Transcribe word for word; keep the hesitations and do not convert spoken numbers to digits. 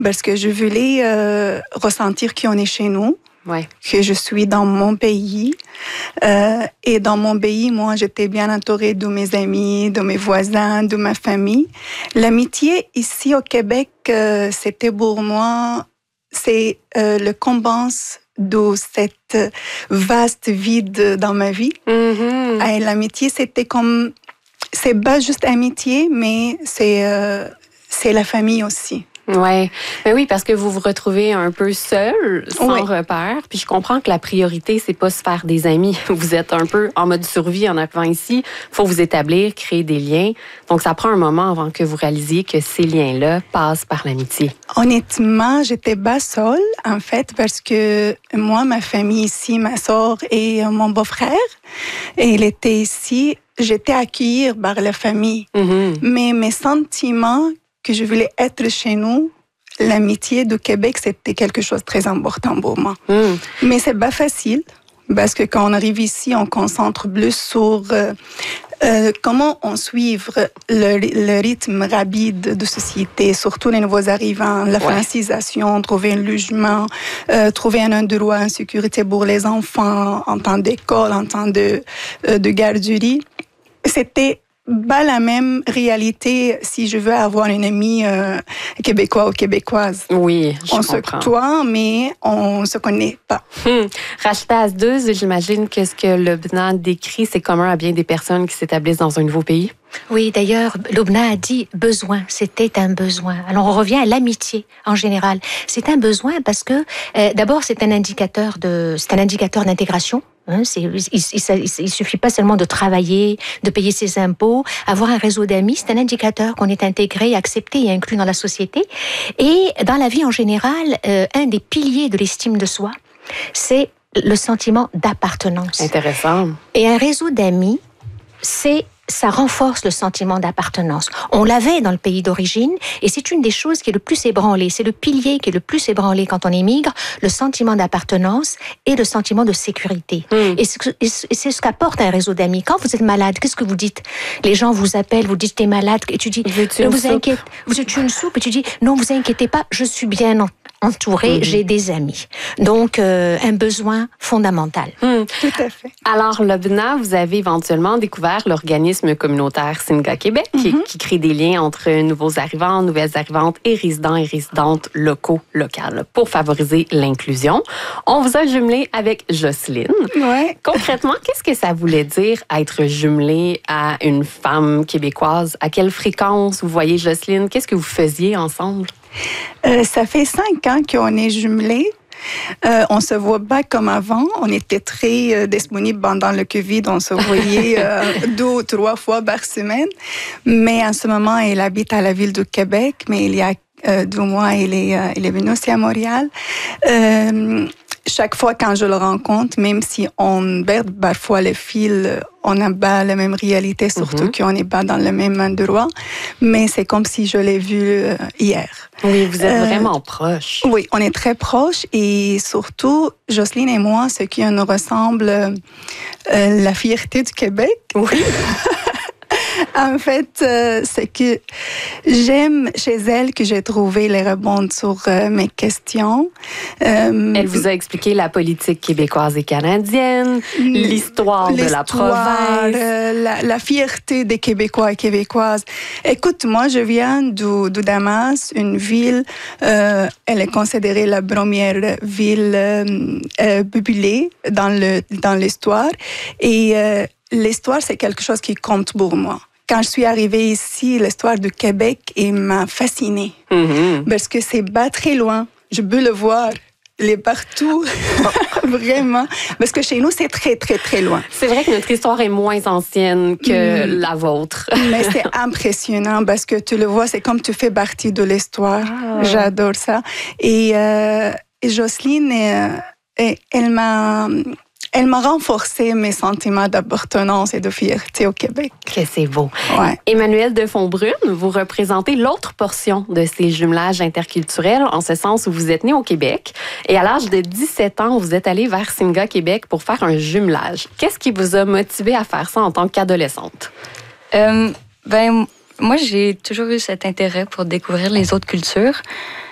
parce que je voulais euh, ressentir qu'on est chez nous, ouais. que je suis dans mon pays. Euh, et dans mon pays, moi, j'étais bien entourée de mes amis, de mes voisins, de ma famille. L'amitié ici au Québec, euh, c'était pour moi, c'est euh, le compense de cette vaste vide dans ma vie. Mm-hmm. Et l'amitié, c'était comme, c'est pas juste amitié, mais c'est, euh, c'est la famille aussi. Ouais, mais oui, parce que vous vous retrouvez un peu seul, sans oui. repère. Puis je comprends que la priorité, c'est pas se faire des amis. Vous êtes un peu en mode survie en arrivant ici. Faut vous établir, créer des liens. Donc ça prend un moment avant que vous réalisiez que ces liens-là passent par l'amitié. Honnêtement, j'étais pas seule en fait parce que moi, ma famille ici, ma soeur et mon beau-frère, et il était ici. J'étais accueillie par la famille, Mm-hmm. mais mes sentiments que je voulais être chez nous, l'amitié du Québec, c'était quelque chose de très important pour moi. Mm. Mais c'est pas facile, parce que quand on arrive ici, on concentre plus sur euh, euh, comment on suivre le, le rythme rapide de société, surtout les nouveaux arrivants, la ouais. francisation, trouver un logement, euh, trouver un endroit en sécurité pour les enfants, en temps d'école, en temps de, euh, de garderie. C'était pas la même réalité si je veux avoir une amie euh, québécois ou québécoise. Oui, je on comprends. se côtoie, mais on se connaît pas. Hum. Rachida Azdeuz, j'imagine que ce que Lobna décrit, c'est commun à bien des personnes qui s'établissent dans un nouveau pays. Oui, d'ailleurs, Lobna a dit besoin, c'était un besoin. Alors on revient à l'amitié en général. C'est un besoin parce que euh, d'abord c'est un indicateur de, c'est un indicateur d'intégration. Hein, c'est, il, il, il, il suffit pas seulement de travailler, de payer ses impôts, avoir un réseau d'amis, c'est un indicateur qu'on est intégré, accepté et inclus dans la société. Et dans la vie en général, euh, un des piliers de l'estime de soi, c'est le sentiment d'appartenance. Intéressant. Et un réseau d'amis, c'est ça renforce le sentiment d'appartenance. On l'avait dans le pays d'origine et c'est une des choses qui est le plus ébranlée. C'est le pilier qui est le plus ébranlé quand on émigre, le sentiment d'appartenance et le sentiment de sécurité. Mmh. Et, c'est, et c'est ce qu'apporte un réseau d'amis. Quand vous êtes malade, qu'est-ce que vous dites? Les gens vous appellent, vous dites t'es malade et tu dis ne vous inquiétez, vous êtes une soupe et tu dis non vous inquiétez pas, je suis bien entourée, mmh. j'ai des amis. Donc euh, un besoin fondamental. Mmh. Tout à fait. Alors Lobna, vous avez éventuellement découvert l'organisme communautaire Singa Québec, mm-hmm. qui, qui crée des liens entre nouveaux arrivants, nouvelles arrivantes et résidents et résidentes locaux, locales, pour favoriser l'inclusion. On vous a jumelé avec Jocelyne. Ouais. Concrètement, qu'est-ce que ça voulait dire être jumelé à une femme québécoise? À quelle fréquence vous voyez Jocelyne? Qu'est-ce que vous faisiez ensemble? Euh, ça fait cinq ans qu'on est jumelés. Euh, on se voit pas comme avant. On était très euh, disponibles pendant le Covid. On se voyait euh, deux ou trois fois par semaine. Mais en ce moment, elle habite à la ville de Québec. Mais il y a euh, deux mois, elle est, euh, elle est venue aussi à Montréal. Euh, chaque fois quand je le rencontre, même si on perd parfois le fil, on n'a pas la même réalité, surtout mm-hmm. qu'on n'est pas dans le même endroit. Mais c'est comme si je l'ai vu euh, hier. Oui, vous êtes euh, vraiment proches. Oui, on est très proches et surtout, Jocelyne et moi, ce qui nous ressemble, euh, la fierté du Québec. Oui. En fait, euh, c'est que j'aime chez elle que j'ai trouvé les réponses sur euh, mes questions. Euh, elle vous a expliqué la politique québécoise et canadienne, l'histoire, l'histoire de la province. Euh, la, la fierté des Québécois et Québécoises. Écoute, moi, je viens de, de Damas, une ville, euh, elle est considérée la première ville euh, euh, peuplée dans, le, dans l'histoire. Et euh, l'histoire, c'est quelque chose qui compte pour moi. Quand je suis arrivée ici, l'histoire du Québec elle m'a fascinée. Mm-hmm. Parce que c'est pas très loin. Je peux le voir. Il est partout. Vraiment. Parce que chez nous, c'est très, très, très loin. C'est vrai que notre histoire est moins ancienne que mm. la vôtre. Mais c'est impressionnant parce que tu le vois, c'est comme tu fais partie de l'histoire. Ah. J'adore ça. Et, euh, et Jocelyne, euh, elle m'a... Elle m'a renforcé mes sentiments d'appartenance et de fierté au Québec. Que c'est beau. Ouais. Emmanuelle Defonbrune, vous représentez l'autre portion de ces jumelages interculturels, en ce sens où vous êtes née au Québec. Et à l'âge de dix-sept ans, vous êtes allée vers Singa Québec pour faire un jumelage. Qu'est-ce qui vous a motivé à faire ça en tant qu'adolescente? Euh, ben, moi, j'ai toujours eu cet intérêt pour découvrir les autres cultures.